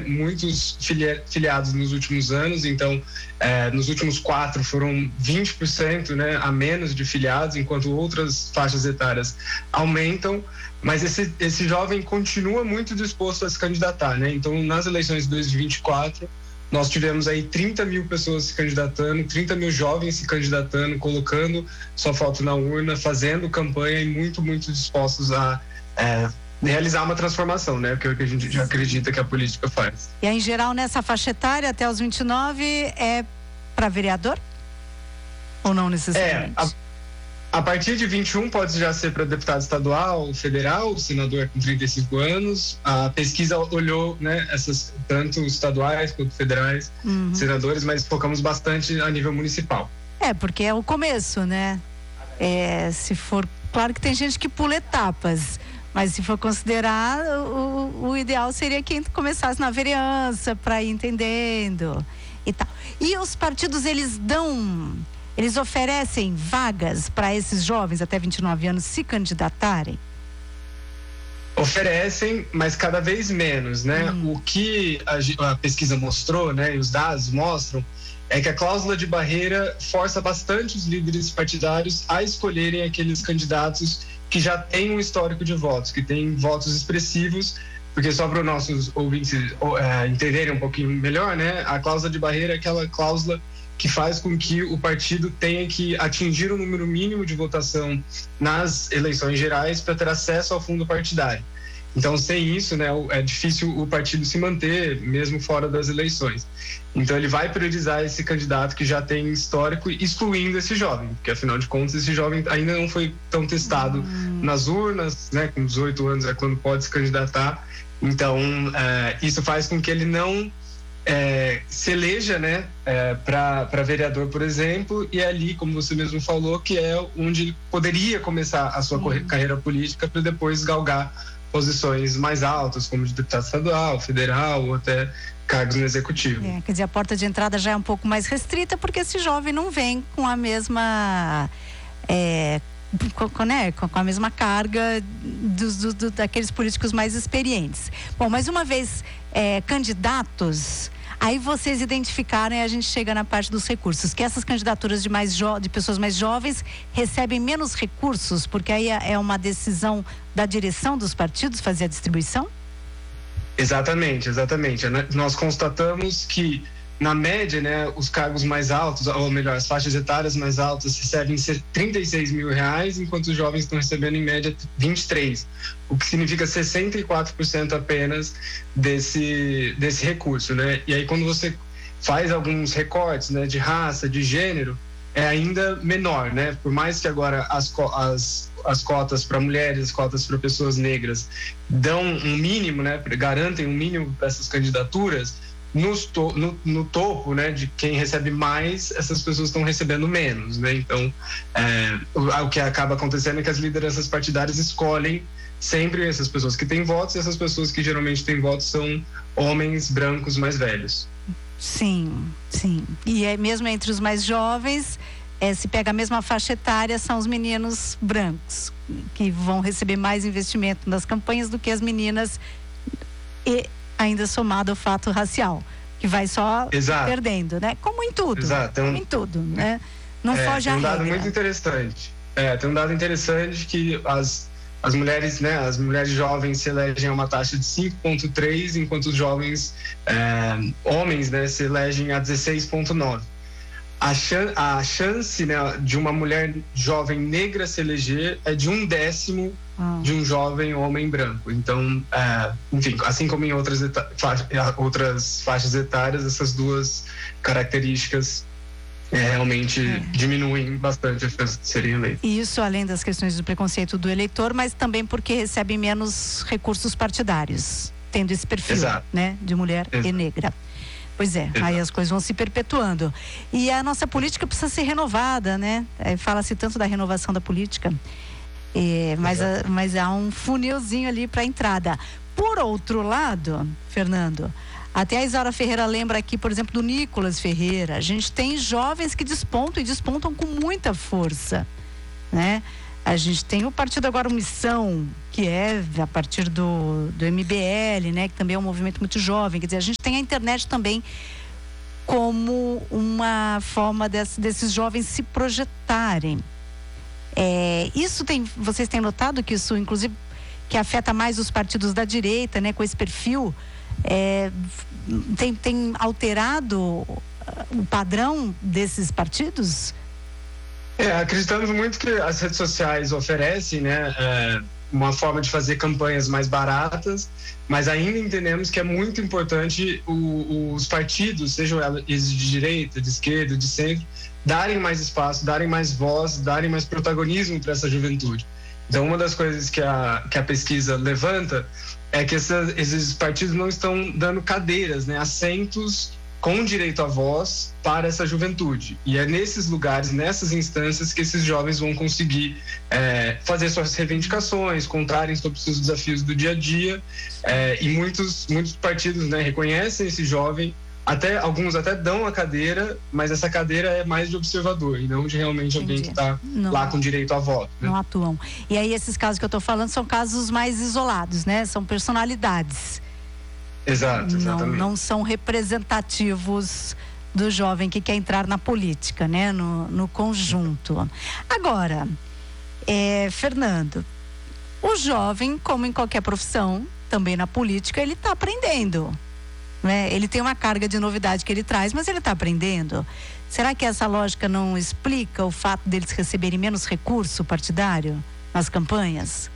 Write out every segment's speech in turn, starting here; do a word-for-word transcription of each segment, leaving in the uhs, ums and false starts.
muitos filia, filiados nos últimos anos, então é, nos últimos quatro foram vinte por cento, né, a menos de filiados, enquanto outras faixas etárias aumentam, mas esse, esse jovem continua muito disposto a se candidatar, né? Então, nas eleições de dois mil e vinte e quatro, nós tivemos aí trinta mil pessoas se candidatando, trinta mil jovens se candidatando, colocando sua foto na urna, fazendo campanha e muito, muito dispostos a é, realizar uma transformação, né? Que é o que a gente já acredita que a política faz. E aí, em geral, nessa faixa etária, até os vinte e nove, é para vereador? Ou não necessariamente? É, a... A partir de vinte e um pode já ser para deputado estadual, federal, senador com trinta e cinco anos. A pesquisa olhou, né, essas tanto estaduais quanto federais, uhum. senadores, mas focamos bastante a nível municipal. É, porque é o começo, né? É, se for, claro que tem gente que pula etapas, mas se for considerar, o, o ideal seria que começasse na vereança para ir entendendo e tal. E os partidos, eles dão... Eles oferecem vagas para esses jovens até vinte e nove anos se candidatarem? Oferecem, mas cada vez menos, né? Hum. O que a, a pesquisa mostrou, né, e os dados mostram, é que a cláusula de barreira força bastante os líderes partidários a escolherem aqueles candidatos que já têm um histórico de votos, que têm votos expressivos, porque só para os nossos ouvintes é, entenderem um pouquinho melhor, né? A cláusula de barreira é aquela cláusula que faz com que o partido tenha que atingir o número mínimo de votação nas eleições gerais para ter acesso ao fundo partidário. Então, sem isso, né, é difícil o partido se manter, mesmo fora das eleições. Então, ele vai priorizar esse candidato que já tem histórico, excluindo esse jovem, porque, afinal de contas, esse jovem ainda não foi tão testado hum. nas urnas, né, com dezoito anos é quando pode se candidatar. Então, é, isso faz com que ele não... É, se eleja, né, é, para vereador, por exemplo, e é ali, como você mesmo falou, que é onde ele poderia começar a sua uhum. carreira política para depois galgar posições mais altas, como de deputado estadual, federal ou até cargos no executivo. É, quer dizer, a porta de entrada já é um pouco mais restrita, porque esse jovem não vem com a mesma... É, Com, né, com a mesma carga dos, do, do, daqueles políticos mais experientes. Bom, mas uma vez é, candidatos, aí vocês identificaram e a gente chega na parte dos recursos, que essas candidaturas de, mais jo, de pessoas mais jovens recebem menos recursos, porque aí é uma decisão da direção dos partidos fazer a distribuição? Exatamente, exatamente. Nós constatamos que na média, né, os cargos mais altos, ou melhor, as faixas etárias mais altas recebem trinta e seis mil reais, enquanto os jovens estão recebendo em média vinte e três, o que significa sessenta e quatro por cento apenas desse, desse recurso, né? E aí quando você faz alguns recortes, né, de raça, de gênero, é ainda menor, né? Por mais que agora as, as, as cotas para mulheres, as cotas para pessoas negras dão um mínimo, né, garantem um mínimo para essas candidaturas, To, no, no topo, né, de quem recebe mais, essas pessoas estão recebendo menos, né? Então, é, o, o que acaba acontecendo é que as lideranças partidárias escolhem sempre essas pessoas que têm votos, e essas pessoas que geralmente têm votos são homens brancos mais velhos. Sim, sim. E é mesmo entre os mais jovens, é, se pega a mesma faixa etária, são os meninos brancos, que vão receber mais investimento nas campanhas do que as meninas, e ainda somado ao fato racial, que vai só Exato. Perdendo, né? Como em tudo. Exato. Como em tudo, né? Não é, foge a regra. Tem um dado muito interessante. É, tem um dado interessante que as, as mulheres, né, as mulheres jovens se elegem a uma taxa de cinco vírgula três, enquanto os jovens é, homens, né, se elegem a dezesseis vírgula nove. A, chan, a chance, né, de uma mulher jovem negra se eleger é de um décimo ah. de um jovem homem branco. Então, é, enfim, assim como em outras, eta, fa, outras faixas etárias, essas duas características é, realmente é. diminuem bastante a chance de serem eleitos. Isso além das questões do preconceito do eleitor, mas também porque recebem menos recursos partidários, tendo esse perfil, Exato. Né, de mulher Exato. E negra. Pois é, Exato. Aí as coisas vão se perpetuando. E a nossa política precisa ser renovada, né? É, fala-se tanto da renovação da política, é, mas, a, mas há um funilzinho ali para a entrada. Por outro lado, Fernando, até a Isaura Ferreira lembra aqui, por exemplo, do Nicolas Ferreira. A gente tem jovens que despontam e despontam com muita força, né? A gente tem o partido agora Missão, que é a partir do, do M B L, né? Que também é um movimento muito jovem. Quer dizer, a gente tem a internet também como uma forma desse, desses jovens se projetarem. É, isso tem, vocês têm notado que isso, inclusive, que afeta mais os partidos da direita, né? Com esse perfil, é, tem, tem alterado o padrão desses partidos? É, acreditamos muito que as redes sociais oferecem, né, é, uma forma de fazer campanhas mais baratas, mas ainda entendemos que é muito importante o, os partidos, sejam eles de direita, de esquerda, de centro, darem mais espaço, darem mais voz, darem mais protagonismo para essa juventude. Então, uma das coisas que a, que a pesquisa levanta é que essa, esses partidos não estão dando cadeiras, né, assentos com direito à voz para essa juventude. E é nesses lugares, nessas instâncias, que esses jovens vão conseguir é, fazer suas reivindicações, contarem sobre seus desafios do dia a dia. É, e muitos, muitos partidos, né, reconhecem esse jovem, até, alguns até dão a cadeira, mas essa cadeira é mais de observador e não de realmente Entendi. Alguém que está lá com direito a voto. Né? Não atuam. E aí esses casos que eu estou falando são casos mais isolados, né? São personalidades. Exato, exatamente. Não, não são representativos do jovem que quer entrar na política, né? No, no conjunto. Agora, é, Fernando, o jovem, como em qualquer profissão, também na política, ele está aprendendo, né? Ele tem uma carga de novidade que ele traz, mas ele está aprendendo. Será que essa lógica não explica o fato deles receberem menos recurso partidário nas campanhas?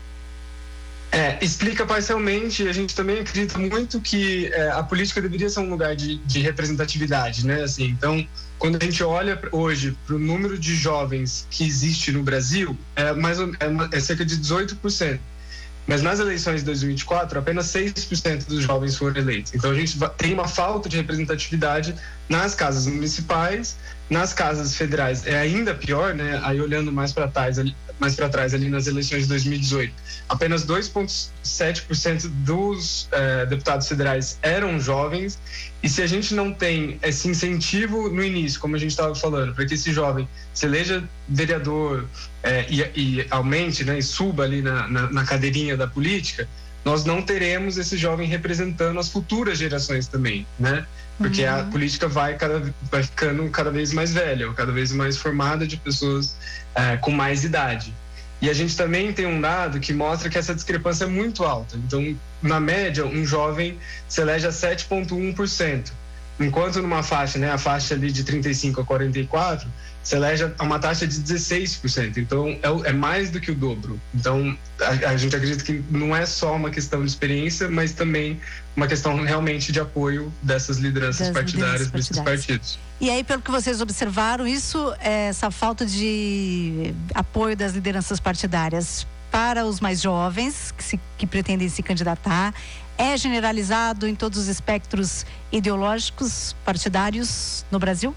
É, explica parcialmente. A gente também acredita muito que é, a política deveria ser um lugar de, de representatividade, né? Assim, então, quando a gente olha hoje para o número de jovens que existe no Brasil, é, mais, é, é cerca de dezoito por cento. Mas nas eleições de dois mil e vinte e quatro, apenas seis por cento dos jovens foram eleitos. Então, a gente tem uma falta de representatividade nas casas municipais, nas casas federais. É ainda pior, né? Aí, olhando mais para trás, mais para trás ali nas eleições de dois mil e dezoito, apenas dois vírgula sete por cento dos eh, deputados federais eram jovens. E se a gente não tem esse incentivo no início, como a gente estava falando, para que esse jovem se eleja vereador eh, e, e aumente, né, e suba ali na, na, na cadeirinha da política, nós não teremos esse jovem representando as futuras gerações também, né? Porque uhum. a política vai, cada, vai ficando cada vez mais velha, cada vez mais formada de pessoas é, com mais idade. E a gente também tem um dado que mostra que essa discrepância é muito alta. Então, na média, um jovem se elege a sete vírgula um por cento, enquanto numa faixa, né, a faixa ali de trinta e cinco a quarenta e quatro, se elege a uma taxa de dezesseis por cento. Então, é, é mais do que o dobro. Então, a, a gente acredita que não é só uma questão de experiência, mas também uma questão realmente de apoio dessas lideranças das partidárias, lideranças desses partidos. E aí, pelo que vocês observaram, isso, essa falta de apoio das lideranças partidárias para os mais jovens que, se, que pretendem se candidatar, é generalizado em todos os espectros ideológicos partidários no Brasil?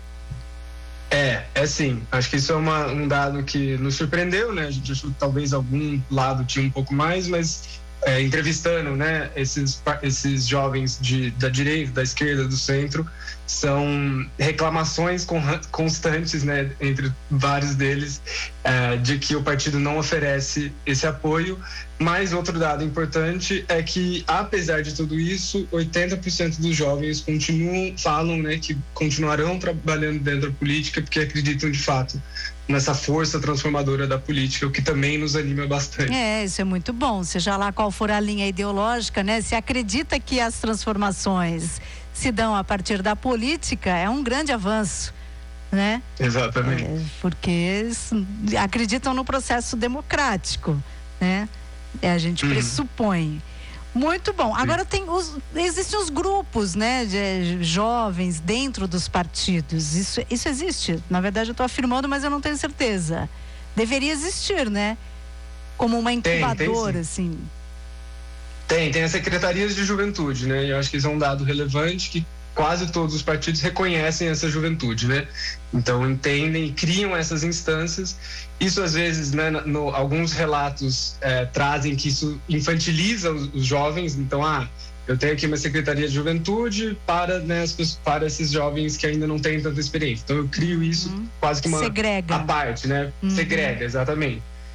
É, é sim. Acho que isso é uma, um dado que nos surpreendeu, né? A gente achou que talvez algum lado tinha um pouco mais, mas é, entrevistando, né, esses, esses jovens de, da direita, da esquerda, do centro, são reclamações constantes, né, entre vários deles, é, de que o partido não oferece esse apoio. Mas outro dado importante é que, apesar de tudo isso, oitenta por cento dos jovens continuam, falam, né, que continuarão trabalhando dentro da política porque acreditam de fato nessa força transformadora da política, o que também nos anima bastante. É, isso é muito bom, seja lá qual for a linha ideológica, né, se acredita que as transformações se dão a partir da política, é um grande avanço, né? Exatamente. É, porque acreditam no processo democrático, né? É, a gente pressupõe. Muito bom. Agora tem os, existem os grupos, né, de jovens dentro dos partidos. Isso, isso existe. Na verdade, eu estou afirmando, mas eu não tenho certeza. Deveria existir, né? Como uma incubadora, tem, tem, assim. Tem, tem as secretarias de juventude, né? Eu acho que isso é um dado relevante que quase todos os partidos reconhecem essa juventude, né? Então entendem e criam essas instâncias. Isso às vezes, né, no, alguns relatos é, trazem que isso infantiliza os, os jovens. Então, ah, eu tenho aqui uma secretaria de juventude para, né, para esses jovens que ainda não têm tanta experiência. Então eu crio isso uhum. quase que uma Segrega. a parte, né? Uhum. Segrega, exatamente.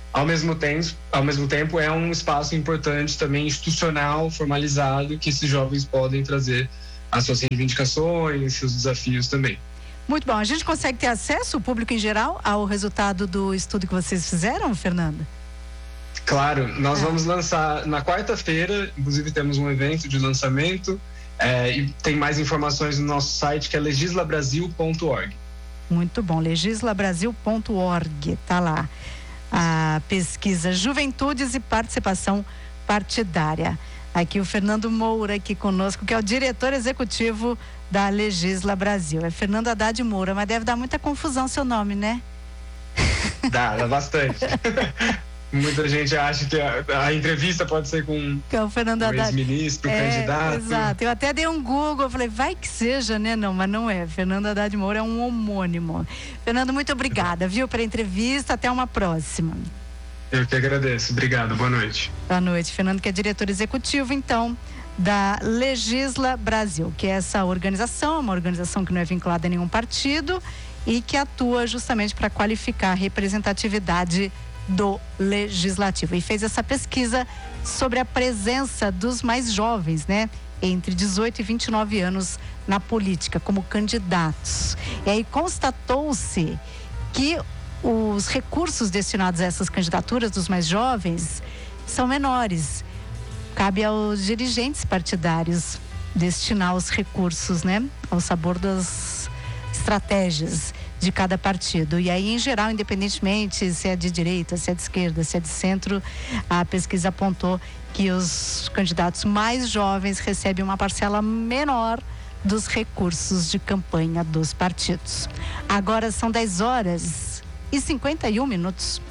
ao mesmo tempo, ao mesmo tempo é um espaço importante também institucional, formalizado, que esses jovens podem trazer as suas reivindicações, seus desafios também. Muito bom. A gente consegue ter acesso, o público em geral, ao resultado do estudo que vocês fizeram, Fernanda? Claro, nós é. vamos lançar na quarta-feira, inclusive temos um evento de lançamento, é, e tem mais informações no nosso site, que é legisla brasil ponto org. Muito bom, legisla brasil ponto org, tá lá. A pesquisa Juventudes e Participação Partidária. Aqui o Fernando Moura aqui conosco, que é o diretor executivo da Legisla Brasil. É Fernando Haddad Moura, mas deve dar muita confusão seu nome, né? Dá, dá bastante. Muita gente acha que a, a entrevista pode ser com que é o Fernando o ex-ministro, é, candidato. Exato, eu até dei um Google, eu falei, vai que seja, né? Não, mas não é. Fernando Haddad Moura é um homônimo. Fernando, muito obrigada, viu, pela entrevista. Até uma próxima. Eu que agradeço. Obrigado. Boa noite. Boa noite. Fernando, que é diretor executivo, então, da Legisla Brasil, que é essa organização, uma organização que não é vinculada a nenhum partido e que atua justamente para qualificar a representatividade do legislativo. E fez essa pesquisa sobre a presença dos mais jovens, né? Entre dezoito e vinte e nove anos na política, como candidatos. E aí constatou-se que os recursos destinados a essas candidaturas dos mais jovens são menores. Cabe aos dirigentes partidários destinar os recursos, né? Ao sabor das estratégias de cada partido. E aí, em geral, independentemente se é de direita, se é de esquerda, se é de centro, a pesquisa apontou que os candidatos mais jovens recebem uma parcela menor dos recursos de campanha dos partidos. Agora são dez horas e cinquenta e um minutos.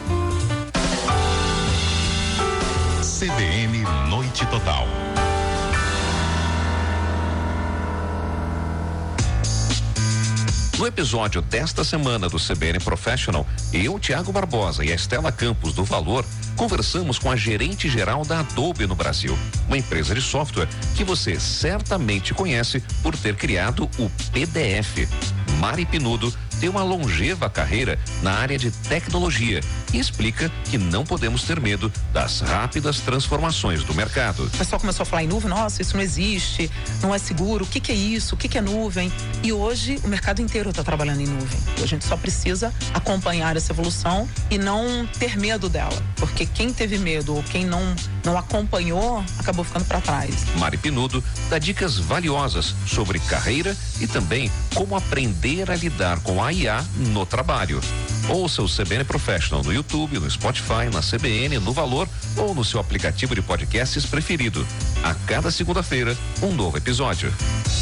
C B N Noite Total. No episódio desta semana do C B N Professional, eu, Tiago Barbosa e a Estela Campos do Valor, conversamos com a gerente geral da Adobe no Brasil, uma empresa de software que você certamente conhece por ter criado o P D F. Mari Pinudo tem uma longeva carreira na área de tecnologia e explica que não podemos ter medo das rápidas transformações do mercado. O pessoal começou a falar em nuvem, nossa, isso não existe, não é seguro, o que que é isso, o que que é nuvem? E hoje o mercado inteiro está trabalhando em nuvem. A gente só precisa acompanhar essa evolução e não ter medo dela, porque quem teve medo ou quem não, não acompanhou acabou ficando para trás. Mari Pinudo dá dicas valiosas sobre carreira e também como aprender a lidar com a I A no trabalho. Ouça o C B N Professional no YouTube, no Spotify, na C B N, no Valor ou no seu aplicativo de podcasts preferido. A cada segunda-feira, um novo episódio.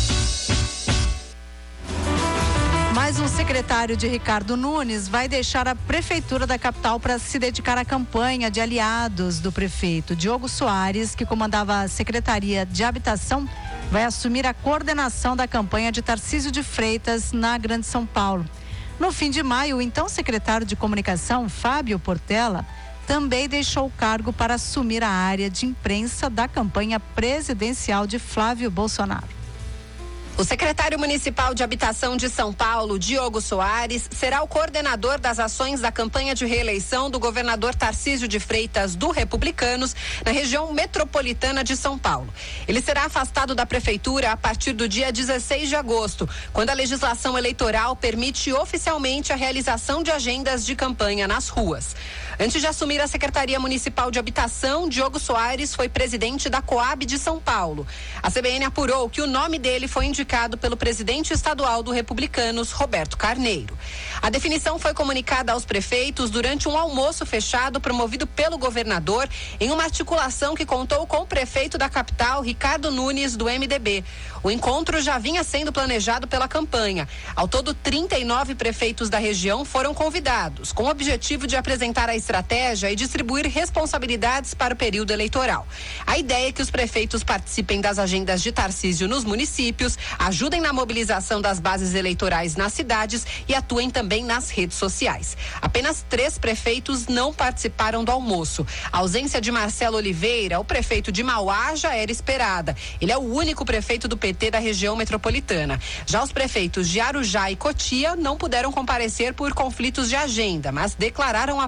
Mais um secretário de Ricardo Nunes vai deixar a prefeitura da capital para se dedicar à campanha de aliados do prefeito. Diogo Soares, que comandava a Secretaria de Habitação, vai assumir a coordenação da campanha de Tarcísio de Freitas na Grande São Paulo. No fim de maio, o então secretário de Comunicação, Fábio Portela, também deixou o cargo para assumir a área de imprensa da campanha presidencial de Flávio Bolsonaro. O secretário municipal de Habitação de São Paulo, Diogo Soares, será o coordenador das ações da campanha de reeleição do governador Tarcísio de Freitas, do Republicanos, na região metropolitana de São Paulo. Ele será afastado da prefeitura a partir do dia dezesseis de agosto, quando a legislação eleitoral permite oficialmente a realização de agendas de campanha nas ruas. Antes de assumir a Secretaria Municipal de Habitação, Diogo Soares foi presidente da Coab de São Paulo. A C B N apurou que o nome dele foi indicado pelo presidente estadual do Republicanos, Roberto Carneiro. A definição foi comunicada aos prefeitos durante um almoço fechado promovido pelo governador em uma articulação que contou com o prefeito da capital, Ricardo Nunes, do M D B. O encontro já vinha sendo planejado pela campanha. Ao todo, trinta e nove prefeitos da região foram convidados, com o objetivo de apresentar a estratégia e distribuir responsabilidades para o período eleitoral. A ideia é que os prefeitos participem das agendas de Tarcísio nos municípios, ajudem na mobilização das bases eleitorais nas cidades e atuem também nas redes sociais. Apenas três prefeitos não participaram do almoço. A ausência de Marcelo Oliveira, o prefeito de Mauá, já era esperada. Ele é o único prefeito do P T da região metropolitana. Já os prefeitos de Arujá e Cotia não puderam comparecer por conflitos de agenda, mas declararam apoio à reeleição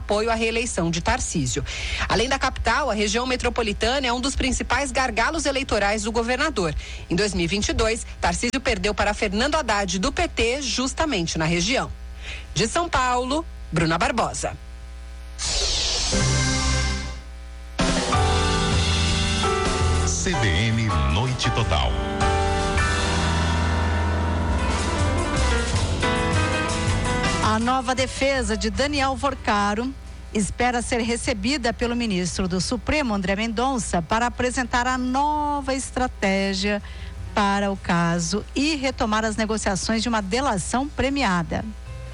reeleição de Tarcísio. Além da capital, a região metropolitana é um dos principais gargalos eleitorais do governador. Em dois mil e vinte e dois, Tarcísio perdeu para Fernando Haddad do P T, justamente na região. De São Paulo, Bruna Barbosa. C B N Noite Total. A nova defesa de Daniel Vorcaro espera ser recebida pelo ministro do Supremo, André Mendonça, para apresentar a nova estratégia para o caso e retomar as negociações de uma delação premiada.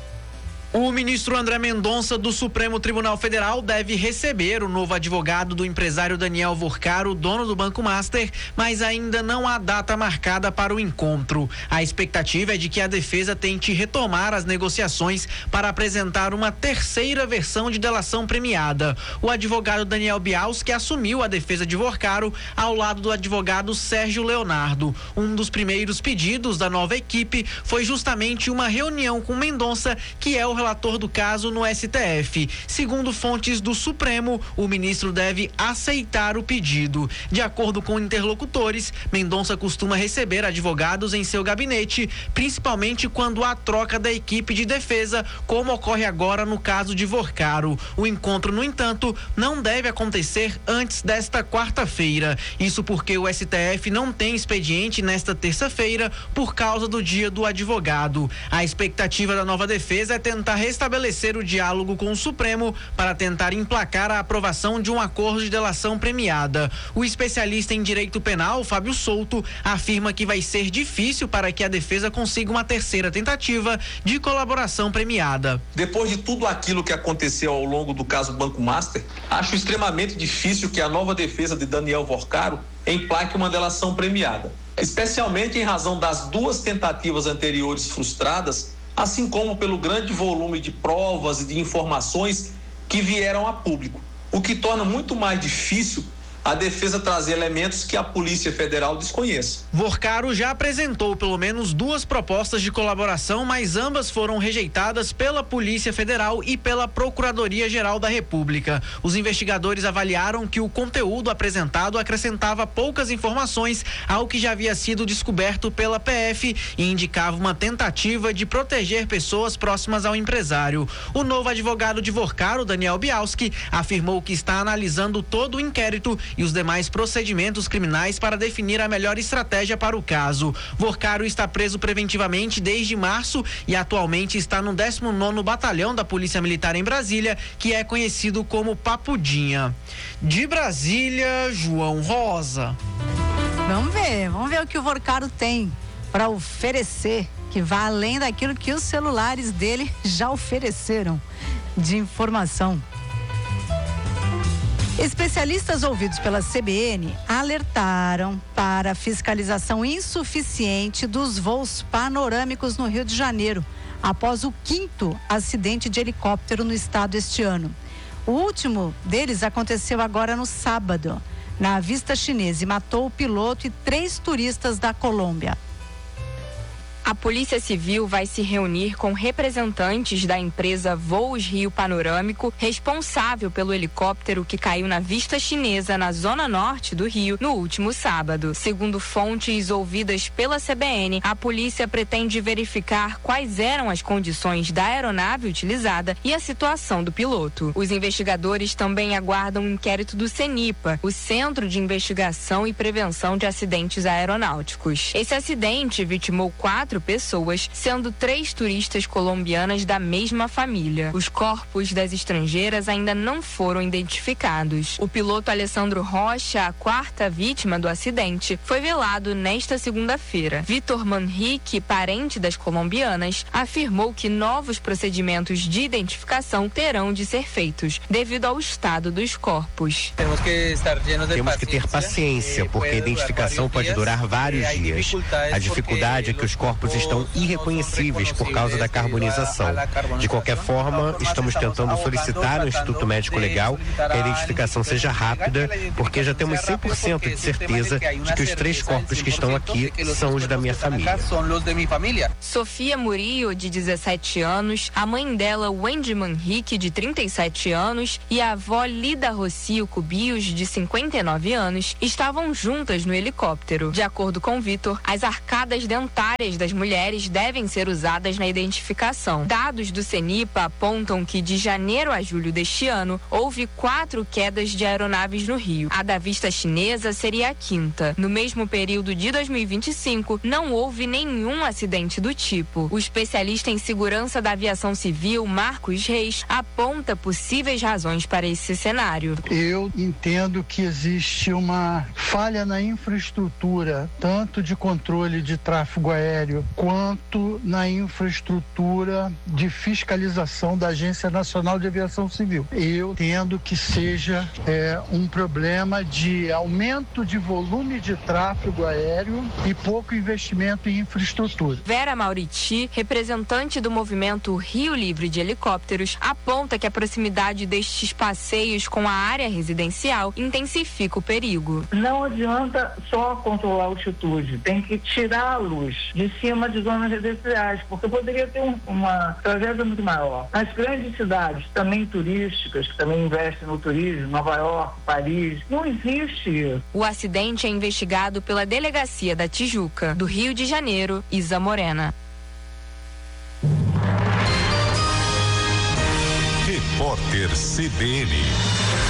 O ministro André Mendonça do Supremo Tribunal Federal deve receber o novo advogado do empresário Daniel Vorcaro, dono do Banco Master, mas ainda não há data marcada para o encontro. A expectativa é de que a defesa tente retomar as negociações para apresentar uma terceira versão de delação premiada. O advogado Daniel Bialski assumiu a defesa de Vorcaro ao lado do advogado Sérgio Leonardo. Um dos primeiros pedidos da nova equipe foi justamente uma reunião com Mendonça, que é o relator do caso no S T F. Segundo fontes do Supremo, o ministro deve aceitar o pedido. De acordo com interlocutores, Mendonça costuma receber advogados em seu gabinete, principalmente quando há troca da equipe de defesa, como ocorre agora no caso de Vorcaro. O encontro, no entanto, não deve acontecer antes desta quarta-feira. Isso porque o S T F não tem expediente nesta terça-feira por causa do Dia do Advogado. A expectativa da nova defesa é tentar restabelecer o diálogo com o Supremo para tentar emplacar a aprovação de um acordo de delação premiada. O especialista em direito penal, Fábio Souto, afirma que vai ser difícil para que a defesa consiga uma terceira tentativa de colaboração premiada. Depois de tudo aquilo que aconteceu ao longo do caso Banco Master, acho extremamente difícil que a nova defesa de Daniel Vorcaro emplaque uma delação premiada, especialmente em razão das duas tentativas anteriores frustradas, assim como pelo grande volume de provas e de informações que vieram a público, o que torna muito mais difícil a defesa trazer elementos que a Polícia Federal desconhece. Vorcaro já apresentou pelo menos duas propostas de colaboração, mas ambas foram rejeitadas pela Polícia Federal e pela Procuradoria-Geral da República. Os investigadores avaliaram que o conteúdo apresentado acrescentava poucas informações ao que já havia sido descoberto pela P F e indicava uma tentativa de proteger pessoas próximas ao empresário. O novo advogado de Vorcaro, Daniel Bialski, afirmou que está analisando todo o inquérito e os demais procedimentos criminais para definir a melhor estratégia para o caso. Vorcaro está preso preventivamente desde março e atualmente está no décimo nono Batalhão da Polícia Militar em Brasília, que é conhecido como Papudinha. De Brasília, João Rosa. Vamos ver, vamos ver o que o Vorcaro tem para oferecer, que vai além daquilo que os celulares dele já ofereceram de informação. Especialistas ouvidos pela C B N alertaram para a fiscalização insuficiente dos voos panorâmicos no Rio de Janeiro, após o quinto acidente de helicóptero no estado este ano. O último deles aconteceu agora no sábado, na Vista Chinesa, e matou o piloto e três turistas da Colômbia. A Polícia Civil vai se reunir com representantes da empresa Voos Rio Panorâmico, responsável pelo helicóptero que caiu na Vista Chinesa, na zona norte do Rio, no último sábado. Segundo fontes ouvidas pela C B N, a polícia pretende verificar quais eram as condições da aeronave utilizada e a situação do piloto. Os investigadores também aguardam um inquérito do CENIPA, o Centro de Investigação e Prevenção de Acidentes Aeronáuticos. Esse acidente vitimou quatro pessoas, sendo três turistas colombianas da mesma família. Os corpos das estrangeiras ainda não foram identificados. O piloto Alessandro Rocha, a quarta vítima do acidente, foi velado nesta segunda-feira. Vitor Manrique, parente das colombianas, afirmou que novos procedimentos de identificação terão de ser feitos, devido ao estado dos corpos. Temos que ter paciência, porque a identificação pode durar vários dias. A dificuldade é que os corpos corpos estão irreconhecíveis por causa da carbonização. De qualquer forma, estamos tentando solicitar ao Instituto Médico Legal que a identificação seja rápida, porque já temos cem por cento de certeza de que os três corpos que estão aqui são os da minha família. Sofia Murillo, de dezessete anos, a mãe dela, Wendy Manrique, de trinta e sete anos, e a avó Lida Rocio Cubios, de cinquenta e nove anos, estavam juntas no helicóptero. De acordo com Vitor, as arcadas dentárias das mulheres devem ser usadas na identificação. Dados do CENIPA apontam que de janeiro a julho deste ano, houve quatro quedas de aeronaves no Rio. A da Vista Chinesa seria a quinta. No mesmo período de dois mil e vinte e cinco, não houve nenhum acidente do tipo. O especialista em segurança da aviação civil, Marcos Reis, aponta possíveis razões para esse cenário. Eu entendo que existe uma falha na infraestrutura, tanto de controle de tráfego aéreo, quanto na infraestrutura de fiscalização da Agência Nacional de Aviação Civil. Eu entendo que seja é, um problema de aumento de volume de tráfego aéreo e pouco investimento em infraestrutura. Vera Mauriti, representante do movimento Rio Livre de Helicópteros, aponta que a proximidade destes passeios com a área residencial intensifica o perigo. Não adianta só controlar a altitude, tem que tirar a luz de cima de zonas residenciais, porque poderia ter um, uma tragédia muito maior. Nas grandes cidades, também turísticas, que também investem no turismo, Nova York, Paris, não existe isso. O acidente é investigado pela Delegacia da Tijuca, do Rio de Janeiro, Isa Morena. Repórter C B N.